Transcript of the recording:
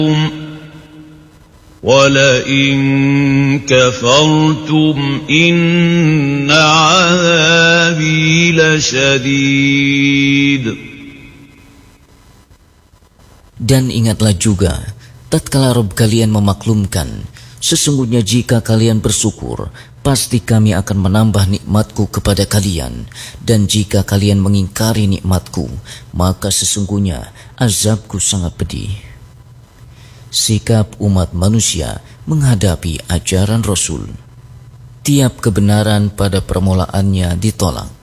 وَلَئِن كَفَرْتُمْ إِنَّ عَذَابِي لَشَدِيدٌ. Dan ingatlah juga, tatkala Rabb kalian memaklumkan, sesungguhnya jika kalian bersyukur, pasti kami akan menambah nikmatku kepada kalian. Dan jika kalian mengingkari nikmatku, maka sesungguhnya azabku sangat pedih. Sikap umat manusia menghadapi ajaran Rasul. Tiap kebenaran pada permulaannya ditolak.